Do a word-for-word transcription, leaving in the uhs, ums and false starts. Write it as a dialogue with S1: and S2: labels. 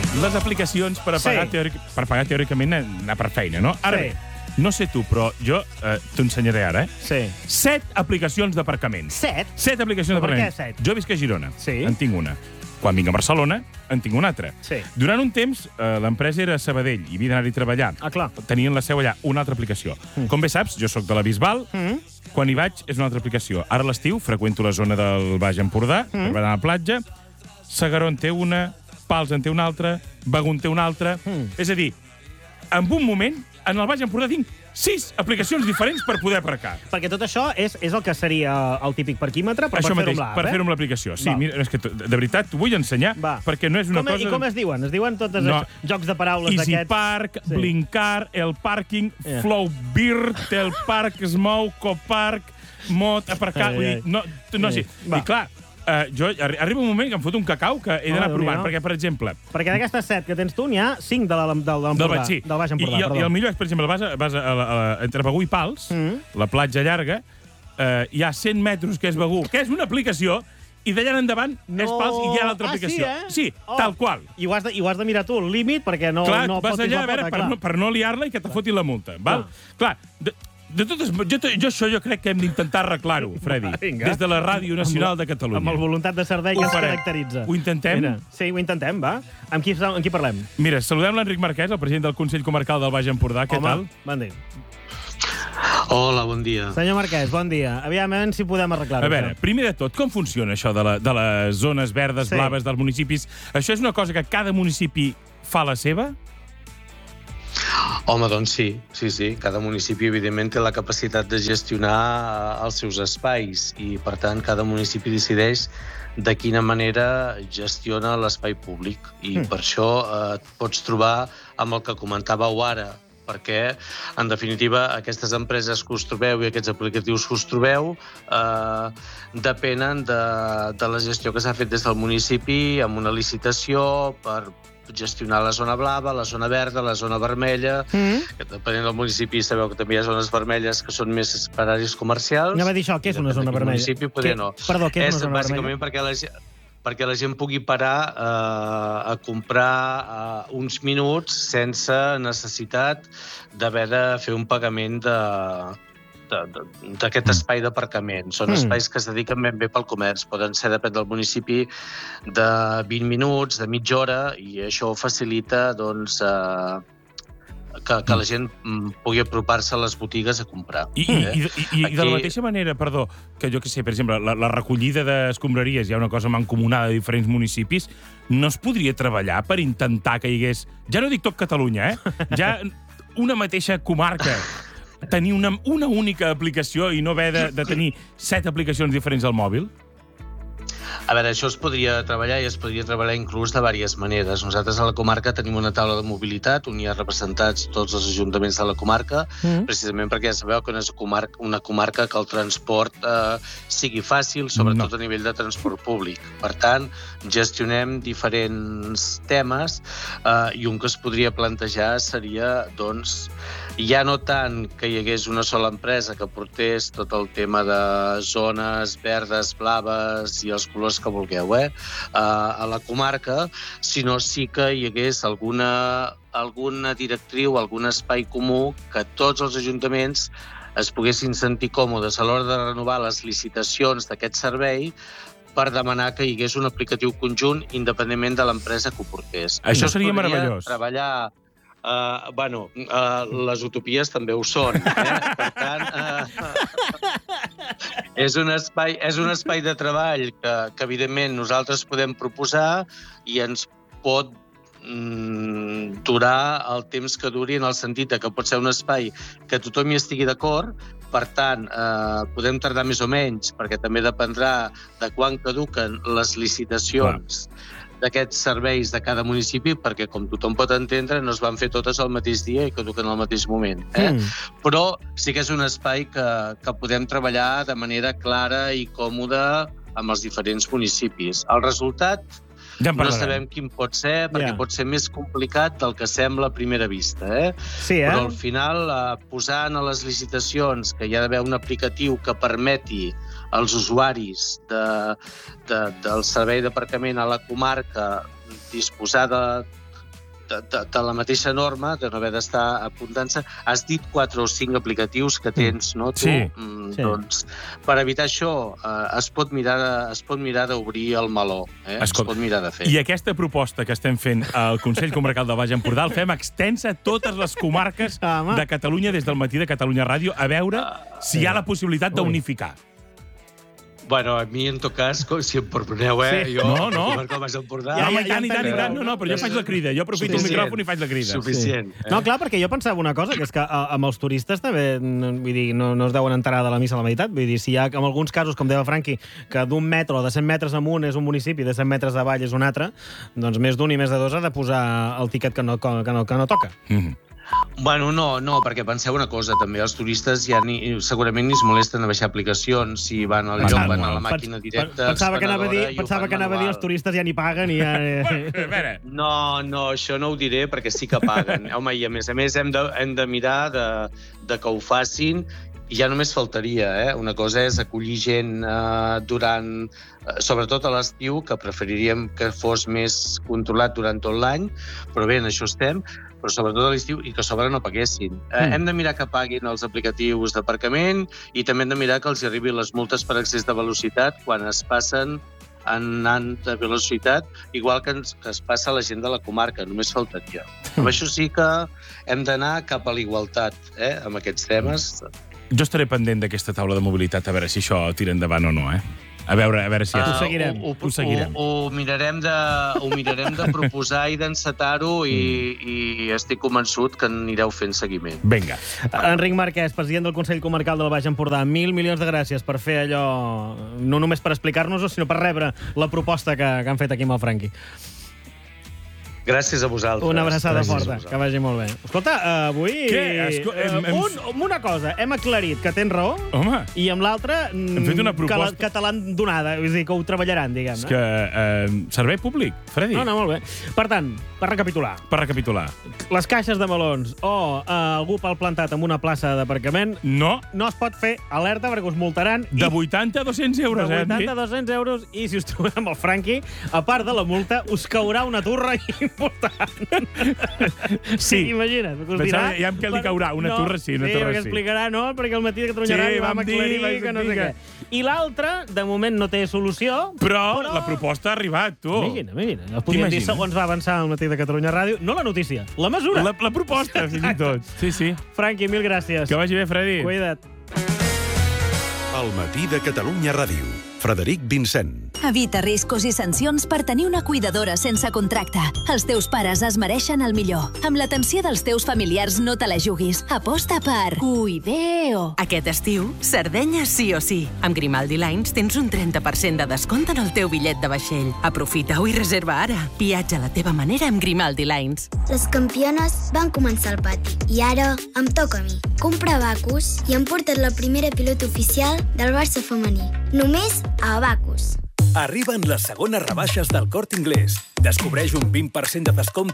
S1: les aplicacions per, pagar,
S2: Sí.
S1: teòric, per pagar teòricament anar per feina, no? Ara
S2: Sí.
S1: bé, no sé tu, però jo eh, t'ho ensenyaré ara, eh?
S2: Sí.
S1: Set aplicacions d'aparcament.
S2: Set?
S1: Set aplicacions
S2: Però per
S1: d'aparcament.
S2: què set?
S1: Jo visc a Girona.
S2: Sí.
S1: En tinc una. Quan vinc a Barcelona, en tinc una altra.
S2: Sí.
S1: Durant un temps, eh, l'empresa era a Sabadell i havia d'anar-hi a treballar.
S2: Ah, clar.
S1: Tenien la seu allà, una altra aplicació. Mm. Com bé saps, jo sóc de la Bisbal, mm. quan hi vaig és una altra aplicació. Ara a l'estiu freqüento la zona del Baix Empordà, mm. per anar a la platja, S'Agaró en té una, Pals en té una altra, Begur en té una altra... Mm. És a dir, en un moment, en el Baix Empordà tinc sis aplicacions diferents per poder aparcar.
S2: Perquè tot això és, és el que seria el típic parquímetre, però
S1: Això
S2: per fer-ho
S1: mateix,
S2: amb l'app,
S1: per
S2: eh?
S1: fer-ho amb l'aplicació. Sí,
S2: Va.
S1: mira, és que t- de veritat t'ho vull ensenyar,
S2: Va.
S1: perquè no és una
S2: com,
S1: cosa...
S2: I com es diuen? Es diuen totes
S1: No.
S2: això, jocs de paraules
S1: Easy
S2: d'aquests?
S1: Park,
S2: Sí.
S1: Blinkar, El Parking,
S2: Yeah.
S1: Flow Beer, El Park, Smou, Copark, Mot, Aparcar...
S2: Ai,
S1: Vull
S2: ai.
S1: dir, no, no, sí.
S2: Va.
S1: I clar, eh, jo, arri- arriba un moment que em foto un cacau que he d'anar
S2: Oh,
S1: provant,
S2: Déu-n'hi-do.
S1: perquè, per exemple,
S2: Perquè d'aquestes set que tens tu, n'hi ha cinc de la, del, del,
S1: del Baix, sí.
S2: del Baix Empordà.
S1: I, i, el,
S2: perdó.
S1: I el millor és, per exemple, vas, a, vas a, a, a, entre Begur i Pals,
S2: Mm.
S1: la platja llarga, eh, hi ha cent metres que és Begur, que és una aplicació, i d'allà en endavant
S2: No.
S1: és Pals i hi ha l'altra
S2: Ah,
S1: aplicació.
S2: sí, eh?
S1: Sí,
S2: Oh.
S1: tal qual.
S2: I ho, has de, I ho has de mirar tu, el límit, perquè no,
S1: Clar,
S2: no
S1: vas
S2: fotis
S1: allà
S2: la
S1: a veure
S2: pota,
S1: per
S2: clar.
S1: no, per no liar-la i que te fotin la multa. Val? Clar, de, de totes, jo, jo això jo crec que hem d'intentar arreglar-ho, Freddy,
S2: Vinga.
S1: des de la Ràdio Nacional de Catalunya.
S2: Amb el voluntat de servei
S1: Ho
S2: que ens
S1: farem.
S2: caracteritza.
S1: Ho intentem?
S2: Mira, sí, ho intentem, va. Amb qui, amb qui parlem?
S1: Mira, saludem l'Enric Marquès, el president del Consell Comarcal del Baix Empordà. Què
S2: Home,
S1: tal?
S2: bon dia.
S3: Hola, bon dia.
S2: Senyor Marquès, bon dia. Aviam, a veure si podem arreglar-ho.
S1: A veure, primer de tot, com funciona això de, la, de les zones verdes,
S2: Sí.
S1: blaves dels municipis? Això és una cosa que cada municipi fa la seva?
S3: Home, doncs sí, sí, sí. Cada municipi, evidentment, té la capacitat de gestionar eh, els seus espais i, per tant, cada municipi decideix de quina manera gestiona l'espai públic. I
S2: Mm.
S3: per això eh, et pots trobar amb el que comentàveu ara, perquè, en definitiva, aquestes empreses que us trobeu i aquests aplicatius que us trobeu eh, depenen de, de la gestió que s'ha fet des del municipi amb una licitació per gestionar la zona blava, la zona verda, la zona vermella,
S2: Mm.
S3: que depenent del municipi sabeu que també hi ha zones vermelles que són més per àrees comercials.
S2: Anava a dir això, què és una
S3: Depèn
S2: zona
S3: de quin
S2: vermella?
S3: municipi, poder
S2: Què-
S3: no.
S2: Perdó, què és una zona
S3: bàsicament
S2: vermella?
S3: perquè la gent perquè la gent pugui parar eh, a comprar eh, uns minuts sense necessitat d'haver de fer un pagament de de- de- d'aquest espai d'aparcament. Són
S2: Mm.
S3: espais que es dediquen ben bé pel comerç. Poden ser, depèn del municipi, de vint minuts, de mitja hora, i això facilita doncs, eh, que, que la gent mm, pugui apropar-se a les botigues a comprar.
S1: I, i,
S3: eh?
S1: i, i, i de la
S3: Aquí-
S1: mateixa manera, perdó, que jo que sé, per exemple, la, la recollida d'escombraries hi ha una cosa mancomunada de diferents municipis, no es podria treballar per intentar que hi hagués, ja no dic tot Catalunya, eh? Ja una mateixa comarca, tenir una, una única aplicació i no haver de, de tenir set aplicacions diferents al mòbil?
S3: A veure, això es podria treballar i es podria treballar inclús de diverses maneres. Nosaltres a la comarca tenim una taula de mobilitat on hi ha representats tots els ajuntaments de la comarca,
S2: Mm.
S3: precisament perquè ja sabeu que no és una comarca, una comarca que el transport eh, sigui fàcil, sobretot
S1: No.
S3: a nivell de transport públic. Per tant, gestionem diferents temes eh, i un que es podria plantejar seria, doncs, ja no tant que hi hagués una sola empresa que portés tot el tema de zones verdes, blaves i els colors que vulgueu, eh, a la comarca, sinó sí que hi hagués alguna, alguna directriu, algun espai comú que tots els ajuntaments es poguessin sentir còmodes a l'hora de renovar les licitacions d'aquest servei per demanar que hi hagués un aplicatiu conjunt independentment de l'empresa que ho portés.
S1: Això
S3: es
S1: seria
S3: podria
S1: meravellós.
S3: Treballar Uh, bueno, uh, les utopies també ho són. Eh? Per tant, uh, és, un espai, és un espai de treball que, que, evidentment, nosaltres podem proposar i ens pot mm, durar el temps que duri, en el sentit que pot ser un espai que tothom hi estigui d'acord. Per tant, eh, podem tardar més o menys, perquè també dependrà de quan caduquen les licitacions d'aquests serveis de cada municipi, perquè, com tothom pot entendre, no es van fer totes al mateix dia i caduquen al mateix moment. Eh?
S2: Mm.
S3: Però sí que és un espai que, que podem treballar de manera clara i còmoda amb els diferents municipis. El resultat
S1: Ja en
S3: no
S1: parlarem.
S3: sabem quin pot ser, perquè
S2: Ja.
S3: pot ser més complicat del que sembla a primera vista. Eh?
S2: Sí, eh?
S3: Però al final, eh, posant a les licitacions que hi ha d'haver un aplicatiu que permeti als usuaris de, de, del servei d'aparcament a la comarca disposar de, de, de, de la mateixa norma, de no haver d'estar apuntant-se. Has dit quatre o cinc aplicatius que tens, no, tu?
S1: Sí.
S3: Mm,
S2: Sí.
S3: Doncs, per evitar això, eh, es pot mirar de- es pot mirar d'obrir el meló. Eh? Es
S1: Escolta,
S3: pot mirar de fer.
S1: I aquesta proposta que estem fent al Consell Comarcal del Baix Empordà el fem extensa a totes les comarques
S2: Home.
S1: de Catalunya des del matí de Catalunya Ràdio, a veure si hi ha la possibilitat
S2: Ui.
S1: d'unificar.
S3: Bueno, a mi, en tot cas, com si em perdoneu, eh?
S2: Sí.
S3: Jo,
S1: No, no.
S3: Com el Baix Empordà,
S1: Ja,
S2: ja,
S1: home, i tant, i tant, i tant. No, no, però jo faig la crida. Jo aprofito el
S3: Suficient.
S1: micròfon i faig la crida.
S3: Suficient. Eh?
S2: No, clar, perquè jo pensava una cosa, que és que a- amb els turistes també, no, vull dir, no, no es deuen enterar de la missa a la meitat. Vull dir, si hi ha, en alguns casos, com deia Franqui, que d'un metre o de cent metres amunt és un municipi, de cent metres avall és un altre, doncs més d'un i més de dos ha de posar el tiquet que no, que no, que no toca.
S1: Mhm.
S3: Bueno, no, no, perquè penseu una cosa, també els turistes ja ni, segurament ni es molesten a baixar aplicacions, si van al lloc,
S1: Pensava-
S3: van a la màquina directa,
S2: Pensava que anava a dir,
S3: expenedora, i ho
S2: pensava
S3: fan
S2: que anava a dir
S3: manual.
S2: els turistes ja ni paguen i ja...
S1: A veure,
S3: No, no, això no ho diré perquè sí que paguen. Home, i a més a més hem de, hem de mirar de, de que ho facin i ja només faltaria, eh? Una cosa és acollir gent eh, durant, eh, sobretot a l'estiu, que preferiríem que fos més controlat durant tot l'any, però bé, en això estem, però sobretot a l'estiu, i que a sobre no paguessin. Eh,
S2: Mm.
S3: Hem de mirar que paguin els aplicatius d'aparcament i també hem de mirar que els arribin les multes per excés de velocitat quan es passen anant de velocitat, igual que, ens, que es passa a la gent de la comarca, només faltaria. Amb això sí que hem d'anar cap a la igualtat, eh, amb aquests temes.
S1: jo estaré pendent d'aquesta taula de mobilitat, a veure si això tira endavant o no, eh? A veure, a veure si...
S2: Ho
S3: Ah,
S2: seguirem.
S3: Ho, ho,
S1: Ho seguirem.
S3: Ho, ho, mirarem de, ho mirarem de proposar i d'encetar-ho i, i estic convençut que anireu fent seguiment.
S1: Vinga.
S2: Enric Marquès, president del Consell Comarcal del Baix Empordà, mil milions de gràcies per fer allò, no només per explicar-nos-ho, sinó per rebre la proposta que, que han fet aquí amb el Franqui.
S3: Gràcies a vosaltres.
S2: Una abraçada
S3: Gràcies a
S2: forta,
S3: vosaltres.
S2: que vagi molt bé. Escolta, uh, avui...
S1: Què? Esco-
S2: eh,
S1: hem- hem-
S2: un, una cosa, hem aclarit que tens raó,
S1: Home,
S2: i amb l'altra mm,
S1: Hem fet una
S2: que la-
S1: proposta.
S2: que te l'han donada, és a dir, que ho treballaran,
S1: és
S2: diguem-ne.
S1: que... Eh, servei públic, Freddy.
S2: No, no, molt bé. Per tant, per recapitular,
S1: Per recapitular.
S2: les caixes de melons o uh, algú pel plantat en una plaça d'aparcament
S1: No,
S2: no es pot fer alerta perquè us multaran
S1: de
S2: i
S1: vuitanta a dos-cents euros,
S2: de
S1: eh?
S2: vuitanta a dos-cents euros, i si us trobem amb el Franqui, a part de la multa, us caurà una turra important.
S1: Sí.
S2: Imagina't. Us
S1: Pensava,
S2: dirà,
S1: ja amb què li caurà? Una turra sí, una
S2: sí,
S1: turra
S2: perquè
S1: sí.
S2: explicarà, no, perquè al matí de Catalunya
S1: Sí,
S2: Ràdio vam
S1: vam dir,
S2: aclarir
S1: vaig
S2: que no sé
S1: dir
S2: què.
S1: que-
S2: I l'altre, de moment, no té solució.
S1: Però, la proposta ha arribat, tu.
S2: Imagina, imagina. El podíem dir
S1: T'imagines?
S2: segons va avançar al matí de Catalunya Ràdio. No la notícia, la mesura.
S1: La, la proposta, fins i tot. Sí, sí.
S2: Franqui, mil gràcies.
S1: Que vagi bé, Freddy.
S2: Cuida't.
S4: Al matí de Catalunya Ràdio. Frederic Vincent.
S5: Evita riscos i sancions per tenir una cuidadora sense contracte. Els teus pares es mereixen el millor. Amb l'atenció dels teus familiars no te la juguis. Aposta per Cuideo.
S6: Aquest estiu, Sardenya sí o sí. Amb Grimaldi Lines tens un trenta per cent de descompte en el teu bitllet de vaixell. Aprofita-ho i reserva ara. Viatja a la teva manera amb Grimaldi Lines.
S7: Les campiones van començar al pati i ara em toca a mi. Comprar Abacus i hem portat la primera pilota oficial del Barça femení. Només a Abacus.
S8: Arriben les segones rebaixes del Corte Inglés. Descobreix un vint per cent de descompte